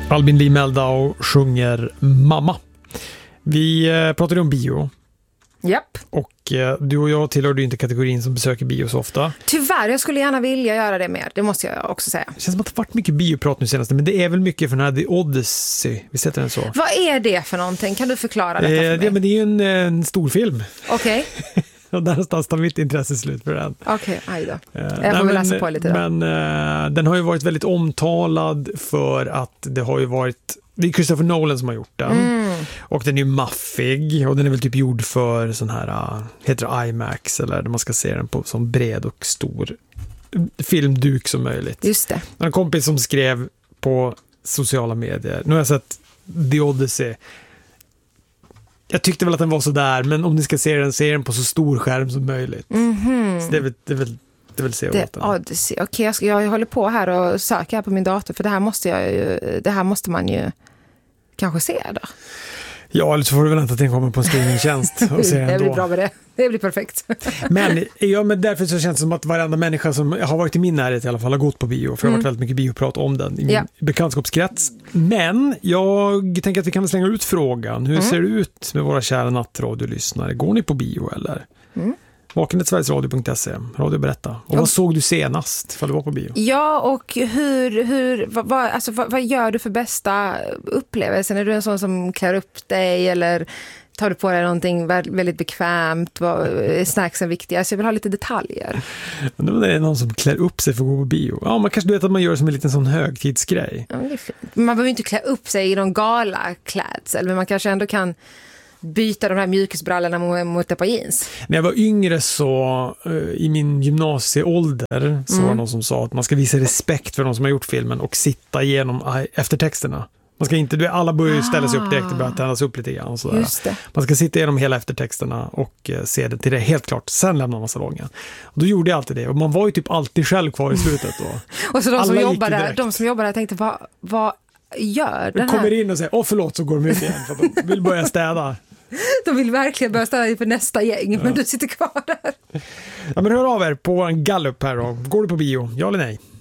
Albin Lee Meldau sjunger Mamma. Vi pratade om bio. Japp. Och du och jag tillhör ju inte kategorin som besöker bio så ofta. Tyvärr, jag skulle gärna vilja göra det mer. Det måste jag också säga. Det känns som att det har varit mycket bioprat nu senaste, men det är väl mycket för den här The Odyssey. Vi sätter den så. Vad är det för någonting? Kan du förklara detta för mig? Men det är ju en stor film. Okej. Och där någonstans tar mitt intresse slut för den. Okej, aj då. Jag får väl läsa på lite då. Men den har ju varit väldigt omtalad för att det har ju varit... Det är Christopher Nolan som har gjort den. Och den är ju maffig. Och den är väl typ gjord för sån här... Heter det IMAX? Eller där man ska se den på som bred och stor filmduk som möjligt. Just det. En kompis som skrev på sociala medier. Nu har jag sett The Odyssey. Jag tyckte väl att den var så där, men om ni ska se den på så stor skärm som möjligt. Så det är väl se åt den. Odyssey. Okej, jag håller på här och söker här på min dator, för det här måste man ju kanske se då. Ja, eller så får du väl vänta att den kommer på en streamingtjänst och se den då. Det blir bra med det. Det blir perfekt. Men därför så känns det som att varenda människa som har varit i min närhet i alla fall har gått på bio. För det har varit väldigt mycket bioprat om den i min bekantskapskrets. Men jag tänker att vi kan väl slänga ut frågan. Hur ser det ut med våra kära nattradiolyssnare? Går ni på bio eller? Vakenhetsverigesradio.se. Radio berätta. Och vad såg du senast för du var på bio? Ja, och vad gör du för bästa upplevelsen? Är du en sån som klär upp dig eller tar du på dig någonting väldigt bekvämt? Är snacksen viktiga? Så jag vill ha lite detaljer. Det är någon som klär upp sig för att gå på bio. Ja, man kanske vet att man gör det som en liten sån högtidsgrej. Ja, man behöver ju inte klä upp sig i någon galaklädsel, men man kanske ändå kan byta de här mjukisbrallorna mot ett par jeans. När jag var yngre så i min gymnasieålder så var det någon som sa att man ska visa respekt för de som har gjort filmen och sitta igenom eftertexterna. Man ska inte, alla börjar ju ställa sig upp direkt och börja tändas upp lite grann. Och sådär. Just det. Man ska sitta igenom hela eftertexterna och se det till det helt klart. Sen lämnar man salongen. Och då gjorde jag alltid det. Och man var ju typ alltid själv kvar i slutet då. Och så de som jobbar där tänkte, vad gör den här? De kommer in och säger, förlåt, så går de ut igen. För att de vill börja städa. De vill verkligen börja städa inför nästa gäng, men du sitter kvar där. Ja, men hör av er på en gallup här då. Går du på bio? Ja eller nej?